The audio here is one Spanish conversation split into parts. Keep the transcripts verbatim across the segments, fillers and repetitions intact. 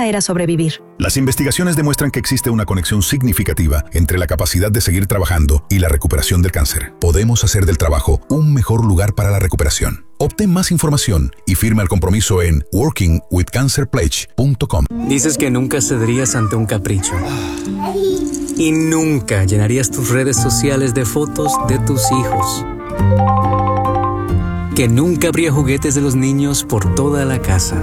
meta era sobrevivir. Las investigaciones demuestran que existe una conexión significativa entre la capacidad de seguir trabajando y la recuperación del cáncer. Podemos hacer del trabajo un mejor lugar para la recuperación. Obtén más información y firma el compromiso en working with cancer pledge punto com. Dices que nunca cederías ante un capricho. Y nunca llenarías tus redes sociales de fotos de tus hijos. Que nunca habría juguetes de los niños por toda la casa.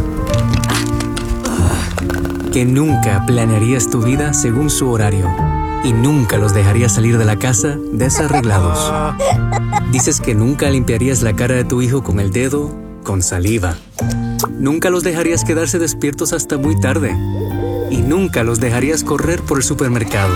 Que nunca planearías tu vida según su horario. Y nunca los dejarías salir de la casa desarreglados. Dices que nunca limpiarías la cara de tu hijo con el dedo, con saliva. Nunca los dejarías quedarse despiertos hasta muy tarde. Y nunca los dejarías correr por el supermercado.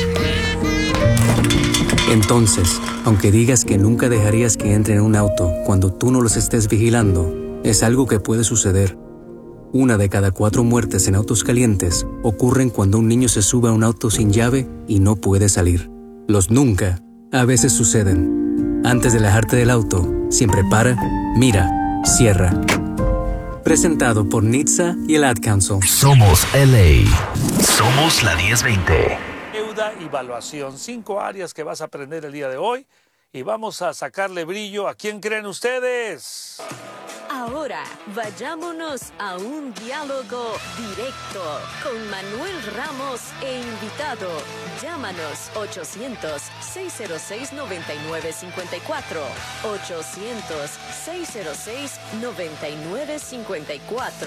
Entonces, aunque digas que nunca dejarías que entren en un auto cuando tú no los estés vigilando, es algo que puede suceder. Una de cada cuatro muertes en autos calientes ocurren cuando un niño se sube a un auto sin llave y no puede salir. Los nunca a veces suceden. Antes de alejarte del auto, siempre para, mira, cierra. Presentado por N H T S A y el Ad Council. Somos L A. Somos la diez veinte. Deuda y evaluación. Cinco áreas que vas a aprender el día de hoy. Y vamos a sacarle brillo. ¿A quién creen ustedes? Ahora, vayámonos a un diálogo directo con Manuel Ramos e invitado. Llámanos ochocientos, seiscientos seis, noventa y nueve cincuenta y cuatro. ochocientos, seiscientos seis, noventa y nueve cincuenta y cuatro.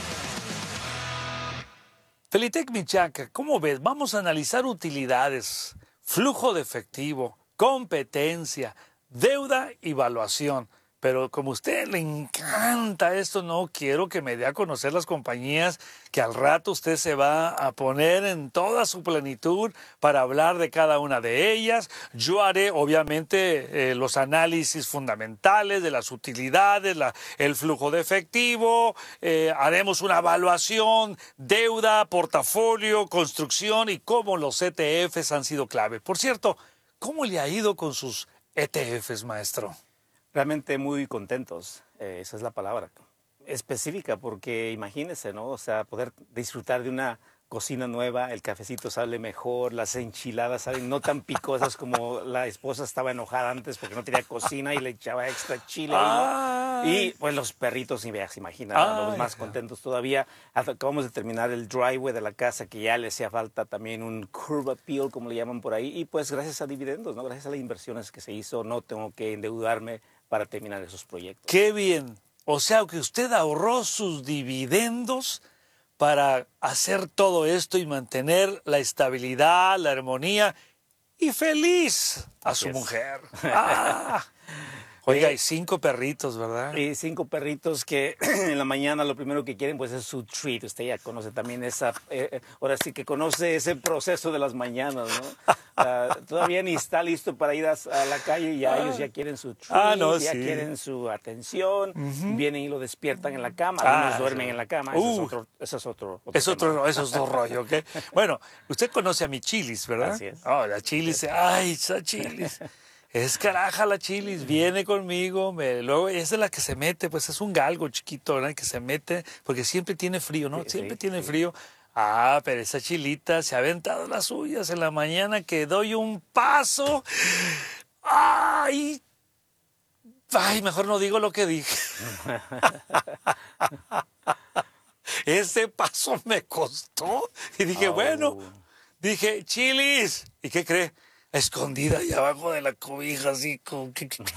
Felitec Michaca, ¿cómo ves? Vamos a analizar utilidades, flujo de efectivo, competencia, deuda y evaluación. Pero como a usted le encanta esto, no quiero que me dé a conocer las compañías que al rato usted se va a poner en toda su plenitud para hablar de cada una de ellas. Yo haré, obviamente, eh, los análisis fundamentales de las utilidades, la, el flujo de efectivo, eh, haremos una evaluación, deuda, portafolio, construcción y cómo los E T Fs han sido clave. Por cierto, ¿cómo le ha ido con sus E T Fs, maestro? Realmente muy contentos, eh, esa es la palabra específica, porque imagínense, ¿no? O sea, poder disfrutar de una cocina nueva, el cafecito sale mejor, las enchiladas salen no tan picosas como la esposa estaba enojada antes porque no tenía cocina y le echaba extra chile, ¿no? Y pues los perritos, ni veas, imagina, los más contentos todavía. Acabamos de terminar el driveway de la casa, que ya le hacía falta también un curb appeal, como le llaman por ahí, y pues gracias a dividendos, ¿no? Gracias a las inversiones que se hizo, no tengo que endeudarme para terminar esos proyectos. ¡Qué bien! O sea, que usted ahorró sus dividendos para hacer todo esto y mantener la estabilidad, la armonía y feliz a Así su es. mujer. ¡Ah! Oiga, y cinco perritos, ¿verdad? Y cinco perritos que en la mañana lo primero que quieren pues es su treat. Usted ya conoce también esa, eh, ahora sí que conoce ese proceso de las mañanas, ¿no? Uh, todavía ni está listo para ir a, a la calle y ya ah. ellos ya quieren su treat, ah, no, ya sí. quieren su atención, uh-huh. vienen y lo despiertan en la cama, algunos ah, duermen sí. en la cama, uh, eso es otro, eso es otro, otro es otro, eso es otro rollo, ¿ok? Bueno, usted conoce a mi Chilis, ¿verdad? Así es. Oh, la Chilis, ay, esa Chilis. Es caraja la Chilis, viene conmigo, me, luego esa es la que se mete, pues es un galgo chiquito, ¿verdad? Que se mete, porque siempre tiene frío, ¿no? Sí, siempre sí, tiene sí. frío. Ah, pero esa Chilita se ha aventado las suyas en la mañana que doy un paso. ¡Ay! Ay, mejor no digo lo que dije. Ese paso me costó. Y dije, oh. bueno, dije, Chilis. ¿Y qué cree? Escondida ahí abajo de la cobija, así como...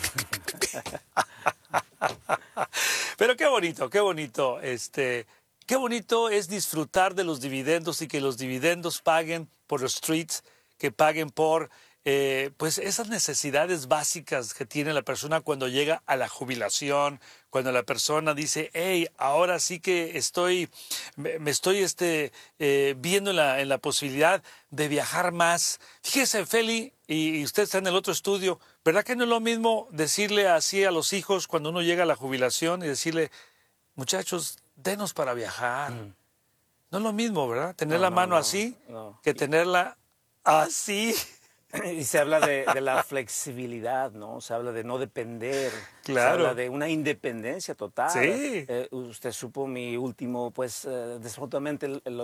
Pero qué bonito, qué bonito, este... Qué bonito es disfrutar de los dividendos y que los dividendos paguen por los streets, que paguen por eh, pues esas necesidades básicas que tiene la persona cuando llega a la jubilación, cuando la persona dice, hey, ahora sí que estoy, me, me estoy este, eh, viendo en la, en la posibilidad de viajar más. Fíjese, Feli, y, y usted está en el otro estudio, ¿verdad que no es lo mismo decirle así a los hijos cuando uno llega a la jubilación y decirle, muchachos, denos para viajar? Mm. No es lo mismo, ¿verdad? Tener no, la mano no, así no. que tenerla así. Y se habla de, de la flexibilidad, ¿no? Se habla de no depender. Claro. Se habla de una independencia total. Sí. Eh, usted supo mi último, pues, eh, desafortunadamente, el, el